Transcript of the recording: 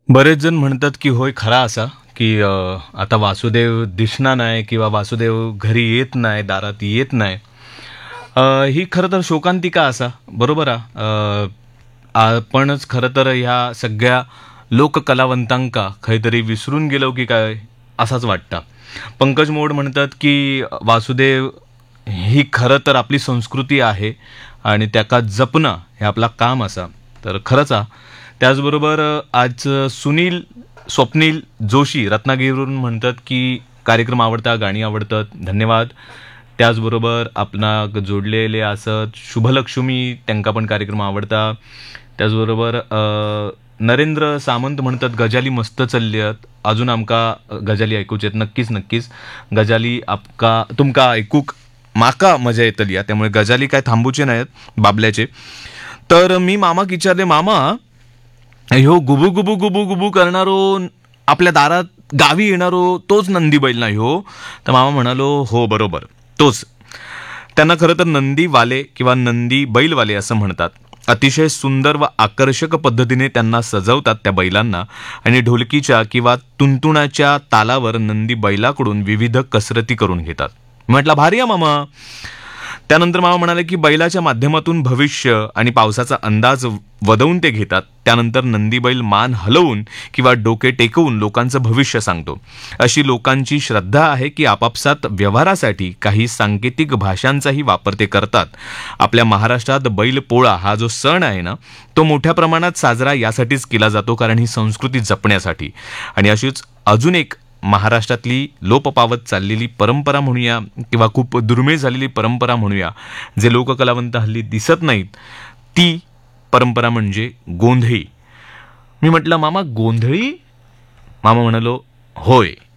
बरेच जण म्हणतात की होय खरा असा की आता वासुदेव दिसणार नाही किंवा वासुदेव घरी येत नाही, दारात येत नाही. ही खरं तर शोकांतिका असा बरोबर आपणच खरं तर ह्या सगळ्या लोककलावंतांका खंयतरी विसरून गेलो की काय असाच वाटतं. पंकज मोड म्हणतात की वासुदेव ही खरं तर आपली संस्कृती आहे आणि त्याका जपणं हे आपला काम असा. तर खरंच त्याचबरोबर आज सुनील स्वप्नील जोशी रत्नागिरीवरून म्हणतात की कार्यक्रम आवडता, गाणी आवडतात, धन्यवाद. त्याचबरोबर आपणा जोडलेले असत शुभलक्ष्मी, त्यांका पण कार्यक्रम आवडता. त्याचबरोबर नरेंद्र सामंत म्हणतात गजाली मस्त चालल्यात, अजून आमका गजाली ऐकूच येत. नक्कीच नक्कीच गजाली तुमका ऐकूक माका मजा येतली, त्यामुळे गजाली काय थांबूचे नाहीत बाबल्याचे. तर मी मामाक विचारले, मामा ह्यो गुबू गुबू गुबू गुबू करणारो आपल्या दारात गावी येणारो तोच नंदी बैल ना ह्यो? तर मामा म्हणालो हो बरोबर तोच. त्यांना खरं तर नंदीवाले किंवा नंदी बैलवाले असं म्हणतात. अतिशय सुंदर व आकर्षक पद्धतीने त्यांना सजवतात त्या बैलांना आणि ढोलकीच्या किंवा तुंतुणाच्या तालावर नंदी बैलाकडून विविध कसरती करून घेतात. म्हटलं भारी आहे मामा. त्यानंतर मामा म्हणाले की बैलाच्या माध्यमातून भविष्य आणि पावसाचा अंदाज वदवून ते घेतात. त्यानंतर नंदी बैल मान हलवून किंवा डोके टेकवून लोकांचं भविष्य सांगतो. अशी लोकांची श्रद्धा आहे की आपापसात व्यवहारासाठी काही सांकेतिक भाषांचाही वापर ते करतात. आपल्या महाराष्ट्रात बैल पोळा हा जो सण आहे ना, तो मोठ्या प्रमाणात साजरा यासाठीच केला जातो, कारण ही संस्कृती जपण्यासाठी. आणि अशीच अजून एक महाराष्ट्रातली लोप पावत चाललेली परंपरा म्हणूया किंवा खूप दुर्मिळ झालेली परंपरा म्हणूया, जे लोककलावंत हल्ली दिसत नाहीत, ती परंपरा म्हणजे गोंधळी. मी म्हटलं मामा गोंधळी? मामा म्हणालो होय.